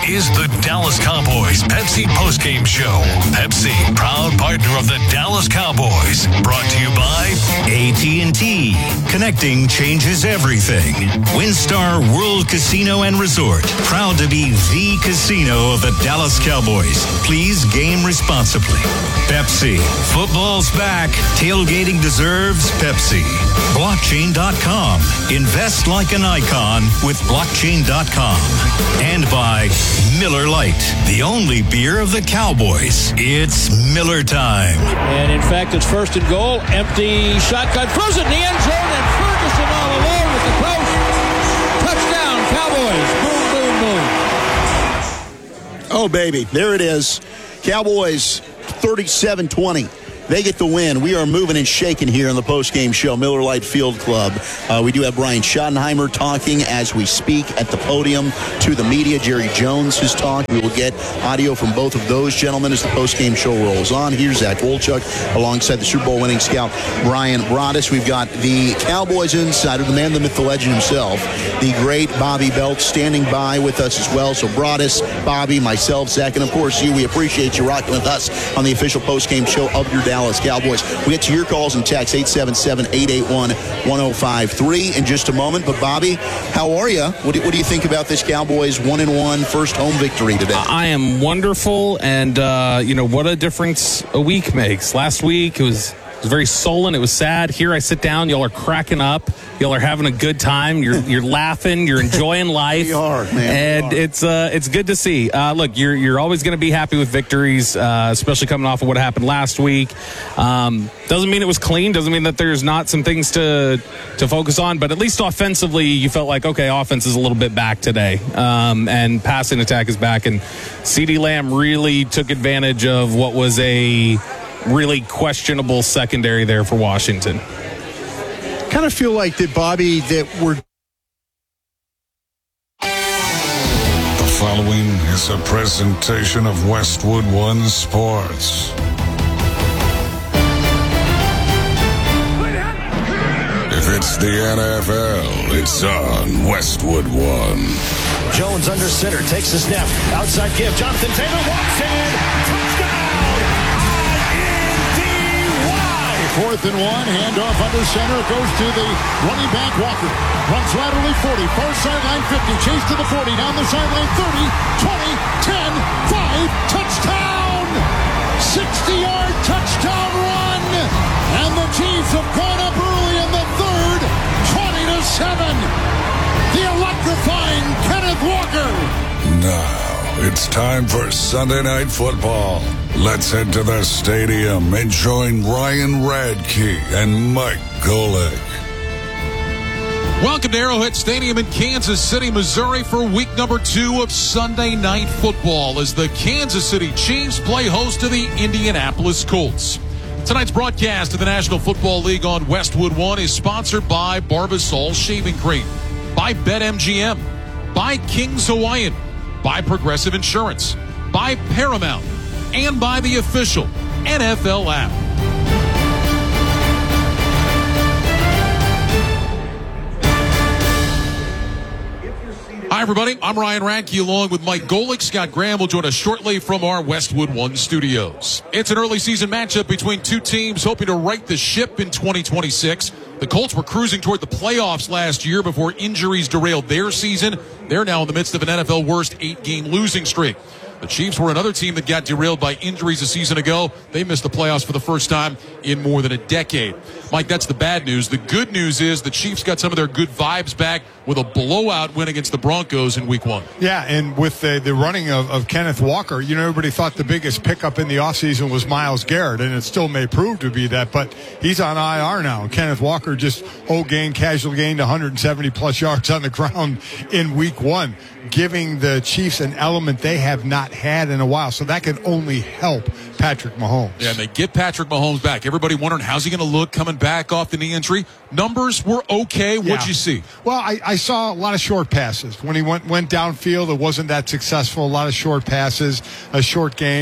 is the Dallas Cowboys Pepsi postgame show. Pepsi, proud partner of the Dallas Cowboys. Brought to you by AT&T. Connecting changes everything. WinStar World Casino and Resort. Proud to be the casino of the Dallas Cowboys. Please game responsibly. Pepsi. Football's back. Tailgating deserves Pepsi. Blockchain.com. Invest like an icon with Blockchain.com. And by Miller Lite, the only beer of the Cowboys. It's Miller time. And in fact, it's first and goal. Empty shotgun. Throws it in the end zone, and Ferguson all alone with the post. Touchdown, Cowboys. Boom, boom, boom. Oh, baby. There it is. Cowboys 37-20. They get the win. We are moving and shaking here on the postgame show, Miller Lite Field Club. We do have Brian Schottenheimer talking as we speak at the podium to the media. Jerry Jones has talked. We will get audio from both of those gentlemen as the postgame show rolls on. Here's Zach Wolchuk alongside the Super Bowl winning scout, Brian Broaddus. We've got the Cowboys insider, the man, the myth, the legend himself, the great Bobby Belt, standing by with us as well. So Broaddus, Bobby, myself, Zach, and of course you. We appreciate you rocking with us on the official postgame show of your Dallas Cowboys. We get to your calls and texts, 877-881-1053 in just a moment. But Bobby, how are you? What do you think about this Cowboys 1-1 first home victory today? I am wonderful, and what a difference a week makes. Last week it was very sullen. It was sad. Here I sit down. Y'all are cracking up. Y'all are having a good time. You're laughing. You're enjoying life. We are, man. And it's good to see. Look, you're always going to be happy with victories, especially coming off of what happened last week. Doesn't mean it was clean. Doesn't mean that there's not some things to focus on. But at least offensively, you felt like, okay, offense is a little bit back today. And passing attack is back. And CeeDee Lamb really took advantage of what was a really questionable secondary there for Washington. Kind of feel like that, Bobby, that we're... The following is a presentation of Westwood One Sports. If it's the NFL, it's on Westwood One. Jones under center, takes the snap, outside give, Jonathan Taylor walks in, touchdown! Fourth and one, handoff under center, goes to the running back Walker. Runs laterally 40, far sideline 50, chase to the 40, down the sideline 30, 20, 10, 5, touchdown! 60-yard touchdown run! And the Chiefs have gone up early in the third, 20-7. The electrifying Kenneth Walker. Now, it's time for Sunday Night Football. Let's head to the stadium and join Ryan Radke and Mike Golick. Welcome to Arrowhead Stadium in Kansas City, Missouri for week number 2 of Sunday Night Football as the Kansas City Chiefs play host to the Indianapolis Colts. Tonight's broadcast of the National Football League on Westwood One is sponsored by Barbasol Shaving Cream, by BetMGM, by King's Hawaiian, by Progressive Insurance, by Paramount, and by the official NFL app. Hi, everybody. I'm Ryan Radke along with Mike Golick. Scott Graham will join us shortly from our Westwood One studios. It's an early season matchup between two teams hoping to right the ship in 2026. The Colts were cruising toward the playoffs last year before injuries derailed their season. They're now in the midst of an NFL worst 8-game losing streak. The Chiefs were another team that got derailed by injuries a season ago. They missed the playoffs for the first time in more than a decade. Mike, that's the bad news. The good news is the Chiefs got some of their good vibes back with a blowout win against the Broncos in Week 1. Yeah, and with the running of Kenneth Walker, everybody thought the biggest pickup in the offseason was Myles Garrett, and it still may prove to be that, but he's on IR now. Kenneth Walker just casual gained 170-plus yards on the ground in Week 1, giving the Chiefs an element they have not had in a while. So that can only help Patrick Mahomes. Yeah, and they get Patrick Mahomes back. Everybody wondering, how's he going to look coming back off the knee injury? Numbers were okay. What'd you see? Well, I saw a lot of short passes. When he went downfield, it wasn't that successful. A lot of short passes, a short game.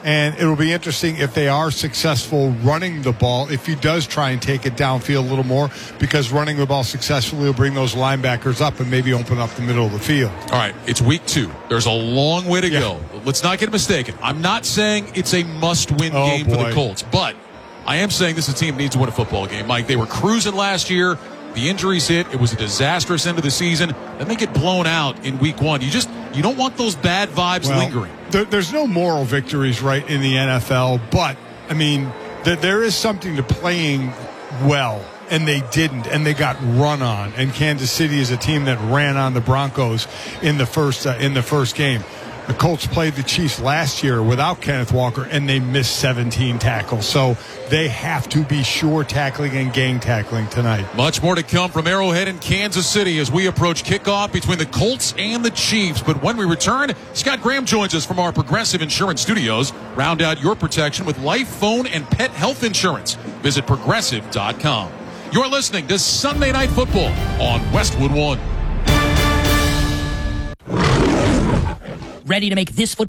And it'll be interesting if they are successful running the ball, if he does try and take it downfield a little more, because running the ball successfully will bring those linebackers up and maybe open up the middle of the field. All right, it's week 2. There's a long way to go. Let's not get mistaken. I'm not saying it's a must-win game for the Colts, but I am saying this is a team that needs to win a football game. Mike, they were cruising last year. The injuries hit. It was a disastrous end of the season. Then they get blown out in week 1. You don't want those bad vibes lingering. There's no moral victories, right, in the NFL. But, I mean, there is something to playing well, and they didn't, and they got run on. And Kansas City is a team that ran on the Broncos in the first game. The Colts played the Chiefs last year without Kenneth Walker, and they missed 17 tackles. So they have to be sure tackling and gang tackling tonight. Much more to come from Arrowhead and Kansas City as we approach kickoff between the Colts and the Chiefs. But when we return, Scott Graham joins us from our Progressive Insurance Studios. Round out your protection with life, phone, and pet health insurance. Visit Progressive.com. You're listening to Sunday Night Football on Westwood One. Ready to make this football